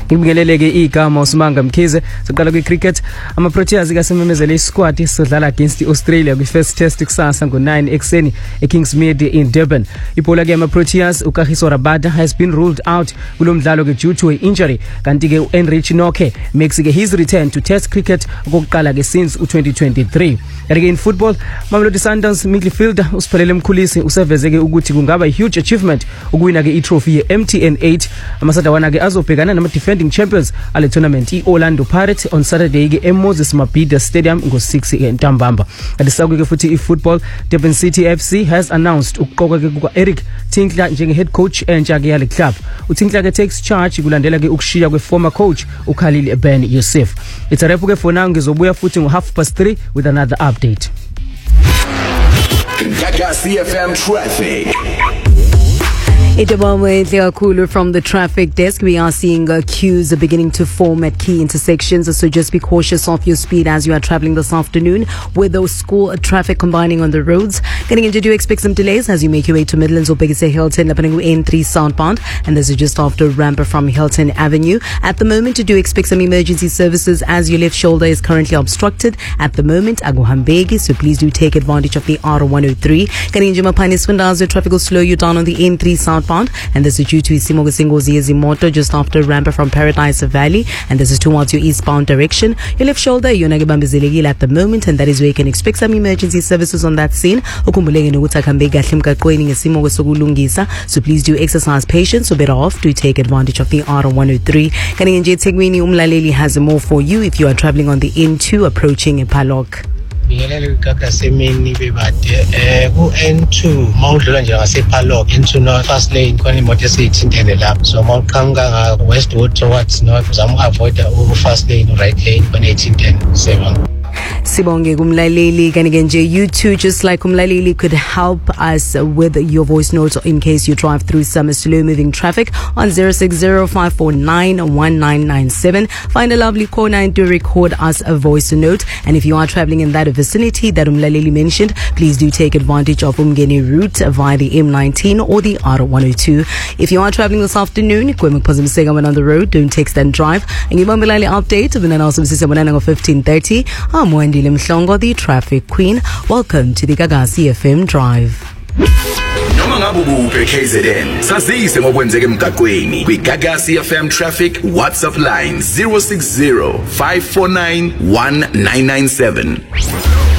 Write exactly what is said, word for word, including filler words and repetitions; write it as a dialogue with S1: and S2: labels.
S1: Ngibingeleleke igama uSimanga Mkhize. Soqala kwi cricket, ama Proteas kasememezele isquad isodlala against iAustralia kwi first test kusasa ngo nine ekseni eKingsmead in Durban. Ibhola ke ama Proteas uKagiso Rabada has been ruled out kulo mdlalo ke due to an injury, kanti ke uEnrich Noke makes ke his return to test cricket okokuqala ke since u twenty twenty-three. Kanti ke in football, Mamelodi Sundowns midfielder uSiphelele Mkhulisi useveze ke ukuthi kungaba a huge achievement ukuwina ke i-trophy ye M T N eight. Amasadawana ke azobhekana nama defending champions ale tournament iOrlando Pirates on Saturday ke eMoses Mabhida Stadium ngo six entambamba. Adisaku ke futhi ifootball, Durban City F C has announced ukuqoka ke kuka Eric Tinkler njenge head coach entsha ke yale club. uTinkler ke takes charge kulandela ke ukushiya kwe former coach uKhalil Ben Yusuf. It's a wrap ke for now, ngizobuya futhi ngo half past three with another update.
S2: Gagasi F M traffic.
S3: Itawamwe Cooler from the traffic desk. We are seeing uh, queues are beginning to form at key intersections, so just be cautious of your speed as you are traveling this afternoon with those school traffic combining on the roads. Getting into do expect some delays as you make your way to Midlands or Bigase Hilton, Lapanengu N three southbound, and this is just after ramp from Hilton Avenue. At the moment, you do expect some emergency services as your left shoulder is currently obstructed at the moment, Aguhambegi, so please do take advantage of the R one oh three. Getting into Mapani Swindaz, your traffic will slow you down on the N three southbound. And this is due to Isimo Singozi Zimoto just after ramp from Paradise Valley, and this is towards your eastbound direction. Your left shoulder, you're Nagabambizilegil at the moment, and that is where you can expect some emergency services on that scene. So please do exercise patience, so better off to take advantage of the R one oh three. Kaninje Tegwini Umlaleli has more for you if you are traveling on the N two approaching Palok.
S4: Bingelele kasemini bebade eh ku N two mawudlula nje ngasePalok N two north fast lane khona imoto esithintene lapho, so mawuqhamuka nga Westwood towards north uzama avoid u fast lane right lane khona ethintene seven.
S3: Sibonge kumlaleli kanike nje you too, just like kumlaleli, could help us with your voice notes in case you drive through some slow moving traffic on zero six zero five four nine one nine nine seven. Find a lovely corner and do record us a voice note, and if you are traveling in that vicinity that umlaleli mentioned, please do take advantage of Umgeni route via the M nineteen or the R one oh two. If you are traveling this afternoon, when on the road, don't text and drive. And you want to update when an awesome system of fifteen thirty. I'm Wendy Limhlongo, the traffic queen. Welcome to the Gagasi F M Drive.
S2: Noma ngabe ubuphe K Z N, sazise ngokwenzeka emgaqweni kwi Gagasi F M traffic WhatsApp line zero six zero five four nine one nine nine seven.